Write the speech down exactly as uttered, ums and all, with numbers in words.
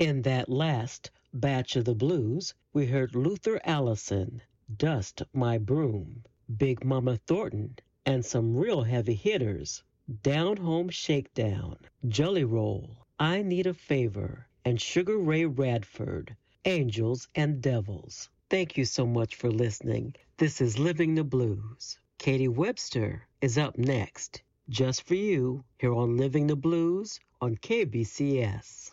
In that last batch of the blues, we heard Luther Allison, Dust My Broom, Big Mama Thornton, and some real heavy hitters, Down Home Shakedown, Jelly Roll, I Need a Favor, and Sugar Ray Radford, Angels and Devils. Thank you so much for listening. This is Living the Blues. Katie Webster is up next, just for you, here on Living the Blues on K B C S.